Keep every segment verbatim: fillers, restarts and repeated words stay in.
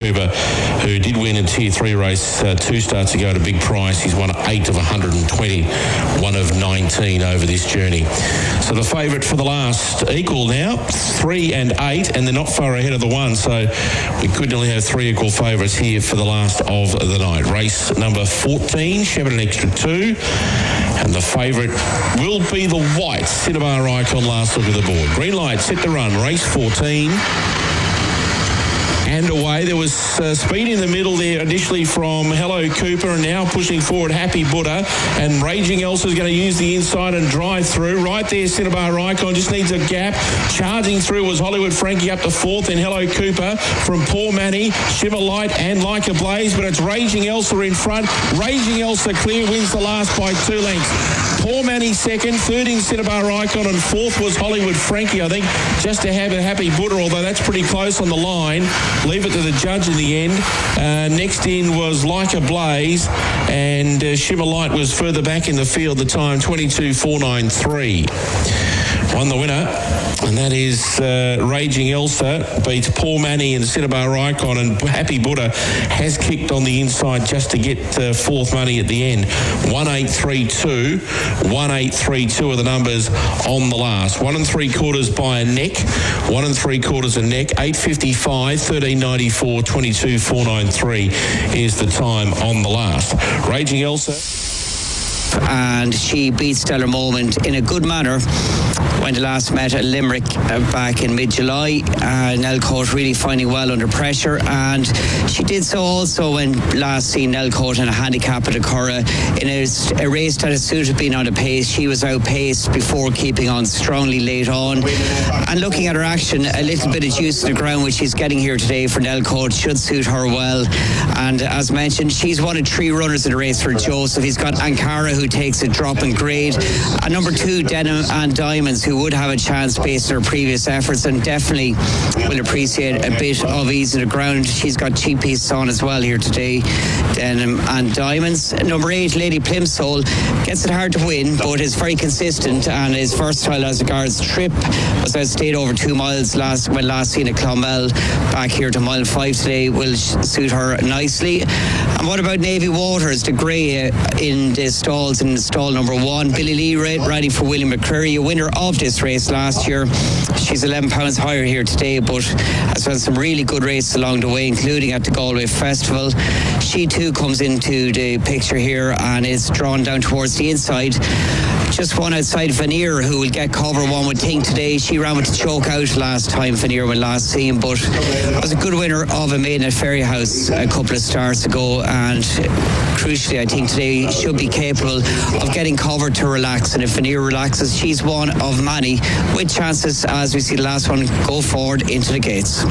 Cooper, who did win a Tier three race uh, two starts ago at a big price. He's won eight of one hundred twenty, one of nineteen over this journey. So the favourite for the last equal now, three and eight, and they're not far ahead of the one, so we could nearly have three equal favourites here for the last of the night. Race number fourteen, Shepparton Extra two, and the favourite will be the white Cinnabar Icon. Last look at the board. Green light, set to run, race fourteen. And away. There was uh, speed in the middle there initially from Hello Cooper, and now pushing forward Happy Buddha, and Raging Elsa is going to use the inside and drive through. Right there, Cinnabar Icon just needs a gap. Charging through was Hollywood Frankie up to fourth, and Hello Cooper from Poor Manny, Shimmer Light and Like a Blaze, but it's Raging Elsa in front. Raging Elsa clear, wins the last by two lengths. Poor Manny second, third in Cinnabar Icon, and fourth was Hollywood Frankie, I think, just to have a Happy Buddha, although that's pretty close on the line. Leave it to the judge in the end. Uh, next in was Like a Blaze, and uh, Shimmer Light was further back in the field. The time twenty-two four ninety-three. Won the winner, and that is uh, Raging Elsa beats Poor Manny and Cinnabar Icon, and Happy Buddha has kicked on the inside just to get uh, fourth money at the end. one eight three two, one eight three two are the numbers on the last. One and three quarters by a neck, one and three quarters a neck. eight fifty-five, thirteen ninety-four, twenty-two four ninety-three is the time on the last. Raging Elsa. And she beat Stellar Moment in a good manner when they last met at Limerick uh, back in mid-July. Uh, Nelcote really finding well under pressure, and she did so also when last seen Nelcote in a handicap at Acura in a, a race that has suited being on a pace. She was outpaced before keeping on strongly late on, and looking at her action, a little bit of juice to the ground which she's getting here today for Nelcote should suit her well. And as mentioned, she's one of three runners in the race for Joseph. He's got Ankara, who takes a drop in grade, and number two, Denim and Diamonds, who would have a chance based on her previous efforts and definitely will appreciate a bit of ease in the ground. She's got cheap pieces on as well here today, Denim and Diamonds. Number eight, Lady Plimsoll, gets it hard to win, but is very consistent and is versatile as regards trip. Was outstayed over two miles last when last seen at Clonmel. Back here to mile five today will suit her nicely. And what about Navy Waters, the grey in the stalls in stall number one? Billy Lee riding for William McCreary, a winner of this race last year. She's eleven pounds higher here today, but has had some really good races along the way, including at the Galway Festival. She too comes into the picture here and is drawn down towards the inside. Just one outside Veneer, who will get cover, one would think today. She ran with the choke out last time, Veneer, when last seen, but was a good winner of a maiden at Ferryhouse a couple of starts ago, and crucially I think today should be capable of getting cover to relax, and if Veneer relaxes, she's one of many with chances, as we see the last one go forward into the gates.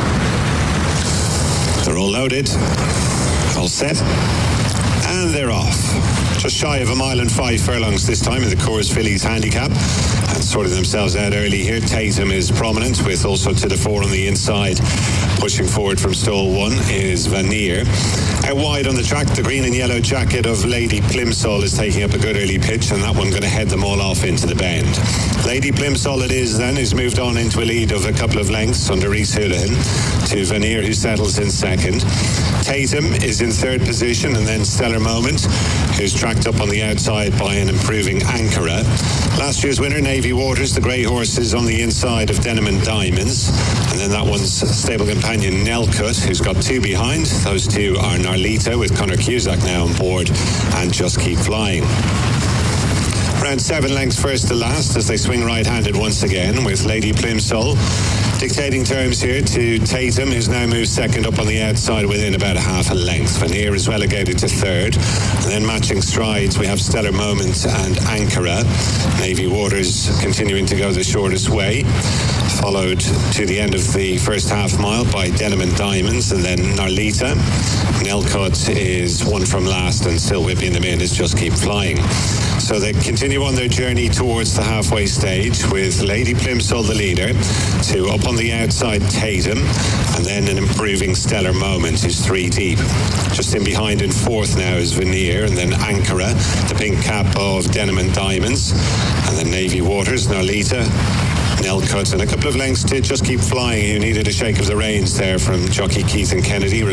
They're all loaded, all set, and they're off. Just shy of a mile and five furlongs this time in the Coors Fillies handicap, and sorting themselves out early here. Tatum is prominent, with also to the four on the inside. Pushing forward from stall one is Veneer. Out wide on the track, the green and yellow jacket of Lady Plimsoll is taking up a good early pitch, and that one going to head them all off into the bend. Lady Plimsoll it is then, who's moved on into a lead of a couple of lengths under Reese Houlihan to Veneer, who settles in second. Tatum is in third position, and then Stellar Moment, who's tracked up on the outside by an improving Ankara. Last year's winner, Navy Waters, the grey horse, is on the inside of Denim and Diamonds, and then that one's stable companion Nelcut, who's got two behind. Those two are Narlita, with Conor Cusack now on board, and Just Keep Flying. Around seven lengths first to last as they swing right-handed once again, with Lady Plimsoll dictating terms here to Tatum, who's now moved second up on the outside within about a half a length. Veneer is relegated to third. And then matching strides, we have Stellar Moment and Ankara. Navy Waters continuing to go the shortest way, followed to the end of the first half mile by Denim and Diamonds, and then Narlita. Nelcut is one from last, and still whipping them in is Just Keep Flying. So they continue on their journey towards the halfway stage, with Lady Plimsoll the leader, to up on the outside Tatum, and then an improving Stellar Moment, who's three deep. Just in behind in fourth now is Veneer, and then Ankara, the pink cap of Denim and Diamonds, and then Navy Waters, Narlita, Nelcut, and a couple of lengths to Just Keep Flying, who needed a shake of the reins there from jockey Keith and Kennedy.